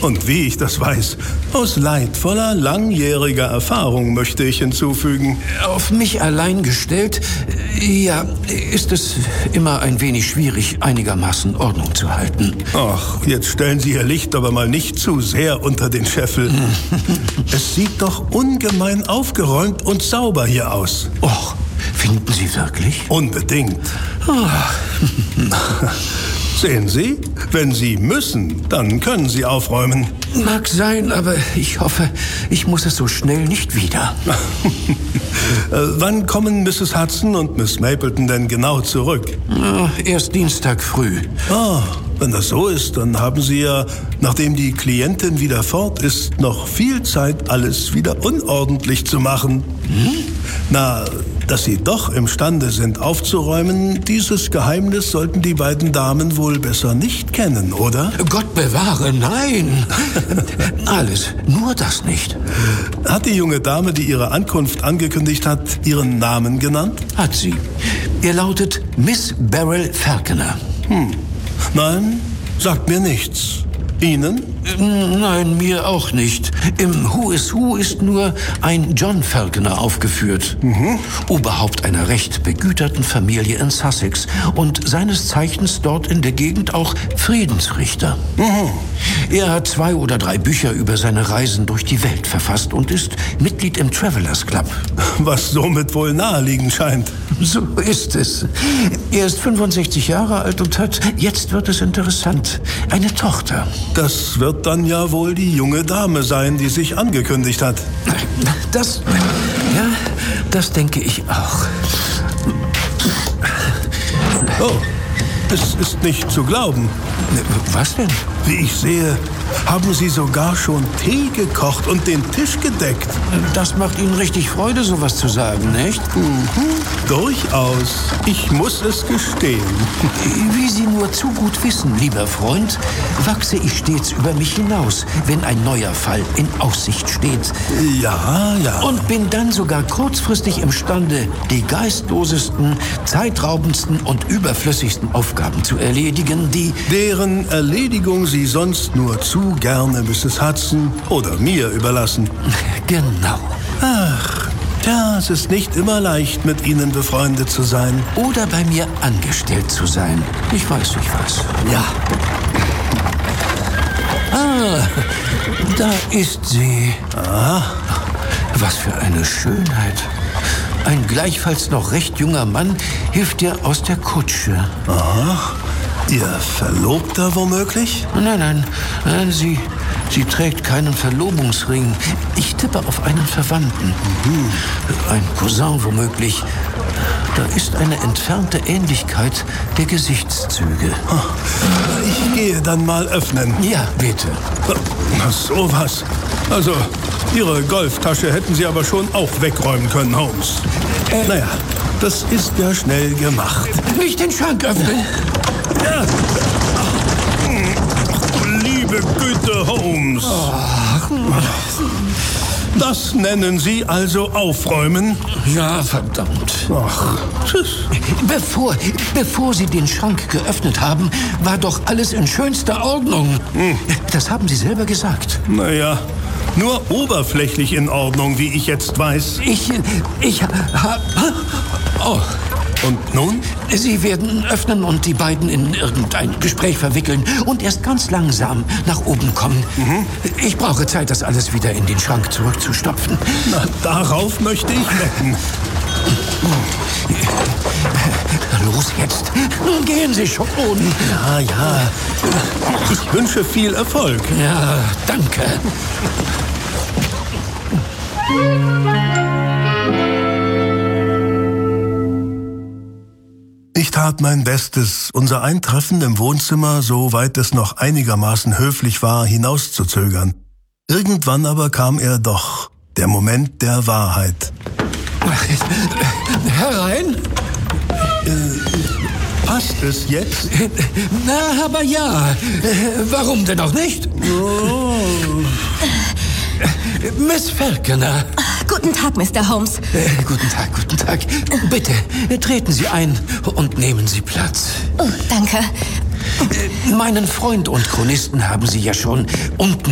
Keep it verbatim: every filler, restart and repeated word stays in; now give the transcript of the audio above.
Und wie ich das weiß, aus leidvoller, langjähriger Erfahrung möchte ich hinzufügen. Auf mich allein gestellt, ja, ist es immer ein wenig schwierig, einigermaßen Ordnung zu halten. Ach, jetzt stellen Sie Ihr Licht aber mal nicht zu sehr unter den Scheffel. Es sieht doch ungemein aufgeräumt und sauber hier aus. Och, finden Sie wirklich? Unbedingt. Oh. Sehen Sie, wenn Sie müssen, dann können Sie aufräumen. Mag sein, aber ich hoffe, ich muss es so schnell nicht wieder. äh, wann kommen Misses Hudson und Miss Mapleton denn genau zurück? Äh, erst Dienstag früh. Ah, wenn das so ist, dann haben Sie ja, nachdem die Klientin wieder fort ist, noch viel Zeit, alles wieder unordentlich zu machen. Hm? Na, dass Sie doch imstande sind aufzuräumen, dieses Geheimnis sollten die beiden Damen wohl besser nicht kennen, oder? Gott bewahre, nein. Alles, nur das nicht. Hat die junge Dame, die ihre Ankunft angekündigt hat, ihren Namen genannt? Hat sie. Er lautet Miss Beryl Falconer. Hm. Nein, sagt mir nichts. Ihnen? Nein, mir auch nicht. Im Who is Who ist nur ein John Falconer aufgeführt. Mhm. Oberhaupt einer recht begüterten Familie in Sussex und seines Zeichens dort in der Gegend auch Friedensrichter. Mhm. Er hat zwei oder drei Bücher über seine Reisen durch die Welt verfasst und ist Mitglied im Travelers Club. Was somit wohl naheliegend scheint. So ist es. Er ist fünfundsechzig Jahre alt und hat, jetzt wird es interessant, eine Tochter. Das wird dann ja wohl die junge Dame sein, die sich angekündigt hat. Das, ja, das denke ich auch. Oh, es ist nicht zu glauben. Was denn? Wie ich sehe, haben Sie sogar schon Tee gekocht und den Tisch gedeckt. Das macht Ihnen richtig Freude, sowas zu sagen, nicht? Mhm, durchaus. Ich muss es gestehen. Wie Sie nur zu gut wissen, lieber Freund, wachse ich stets über mich hinaus, wenn ein neuer Fall in Aussicht steht. Ja, ja. Und bin dann sogar kurzfristig imstande, die geistlosesten, zeitraubendsten und überflüssigsten Aufgaben zu erledigen, die... Deren Erledigung Sie sonst nur zu gerne Misses Hudson oder mir überlassen. Genau. Ach, ja, es ist nicht immer leicht, mit Ihnen befreundet zu sein. Oder bei mir angestellt zu sein. Ich weiß, ich weiß. Ja. Ah, da ist sie. Ah. Was für eine Schönheit. Ein gleichfalls noch recht junger Mann hilft ihr aus der Kutsche. Aha. Ihr Verlobter womöglich? Nein, nein, nein, sie, sie trägt keinen Verlobungsring. Ich tippe auf einen Verwandten. Mhm. Ein Cousin womöglich. Da ist eine entfernte Ähnlichkeit der Gesichtszüge. Ich gehe dann mal öffnen. Ja, bitte. Na, sowas. Also, Ihre Golftasche hätten Sie aber schon auch wegräumen können, Holmes. Äh, naja, das ist ja schnell gemacht. Nicht den Schrank öffnen. Ja. Ach, liebe Güte, Holmes. Ach. Das nennen Sie also aufräumen? Ja, verdammt. Ach, tschüss. Bevor, bevor Sie den Schrank geöffnet haben, war doch alles in schönster Ordnung. Hm. Das haben Sie selber gesagt. Naja, nur oberflächlich in Ordnung, wie ich jetzt weiß. Ich, ich, ha, oh. Und nun? Sie werden öffnen und die beiden in irgendein Gespräch verwickeln und erst ganz langsam nach oben kommen. Mhm. Ich brauche Zeit, das alles wieder in den Schrank zurückzustopfen. Na, darauf möchte ich wetten. Los jetzt. Gehen Sie schon. Ja, ja. Ich wünsche viel Erfolg. Ja, danke. Ich tat mein Bestes, unser Eintreffen im Wohnzimmer, soweit es noch einigermaßen höflich war, hinauszuzögern. Irgendwann aber kam er doch, der Moment der Wahrheit. Herein? Äh, passt es jetzt? Na, aber ja. Warum denn auch nicht? Oh. Miss Falconer. Guten Tag, Mister Holmes. Äh, guten Tag, guten Tag. Bitte, treten Sie ein und nehmen Sie Platz. Oh, danke. Meinen Freund und Chronisten haben Sie ja schon unten